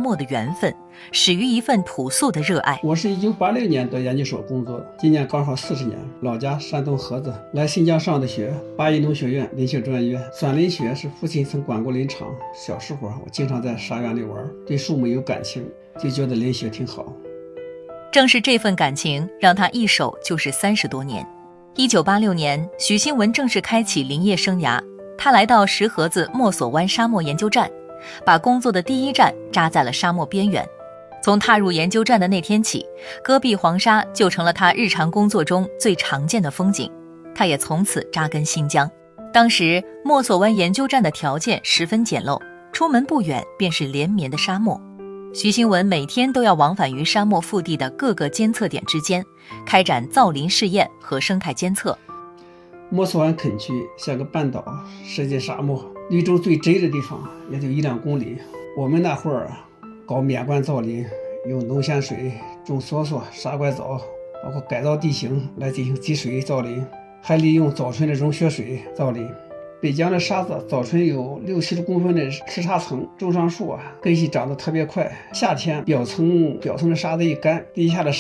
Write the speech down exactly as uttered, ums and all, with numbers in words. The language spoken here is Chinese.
漠的缘分，始于一份朴素的热爱。 我是一九八六年到研究所工作的，今年刚好四十年。老家山东菏泽，来新疆上的学，八一农学院林学专业。酸林学是父亲曾管过林场，小时候我经常在沙园里玩，对树木有感情，就觉得林学挺好。 正是这份感情，让他一守就是三十多年。一九八六年，许兴文正式开启林业生涯。他来到石河子墨索湾沙漠研究站，把工作的第一站扎在了沙漠边缘。从踏入研究站的那天起，戈壁黄沙就成了他日常工作中最常见的风景。他也从此扎根新疆。当时墨索湾研究站的条件十分简陋，出门不远便是连绵的沙漠。徐兴文每天都要往返于沙漠腹地的各个监测点之间，开展造林试验和生态监测。 墨索湾垦区像个半岛，世界沙漠，绿洲最窄的地方也就一两公里。我们那会儿搞免灌造林，用浓咸水种梭梭、沙拐枣，包括改造地形来进行积水造林，还利用早春的融雪水造林。北疆的沙子早春有六七十公分的kris沙层，种上树啊，根系长得特别快。夏天表层表层的沙子一干，地下的